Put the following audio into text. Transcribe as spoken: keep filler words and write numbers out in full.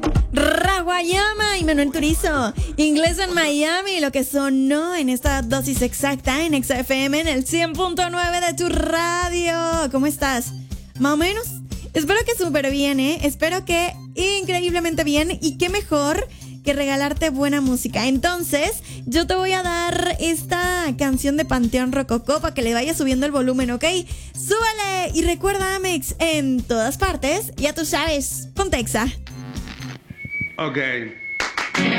Raguayama y Manuel Turizo, Inglés en Miami, lo que sonó en esta dosis exacta en Exa F M en el cien punto nueve de tu radio. ¿Cómo estás? ¿Más o menos? Espero que súper bien, ¿eh? Espero que increíblemente bien, y qué mejor que regalarte buena música. Entonces, yo te voy a dar esta canción de Panteón Rococó para que le vayas subiendo el volumen, ¿ok? ¡Súbale! Y recuerda, Amex, en todas partes, ya tú sabes, ponte Exa. Ok.